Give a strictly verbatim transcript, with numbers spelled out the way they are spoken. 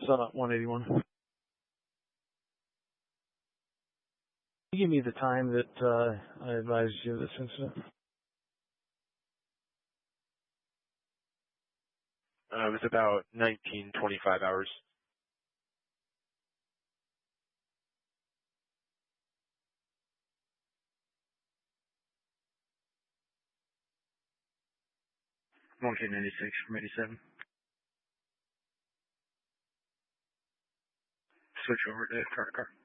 Sun up one eighty-one. Can you give me the time that uh, I advised you of this incident? Uh, it was about nineteen twenty-five hours. one K ninety-six from eighty-seven. Switch over to current car.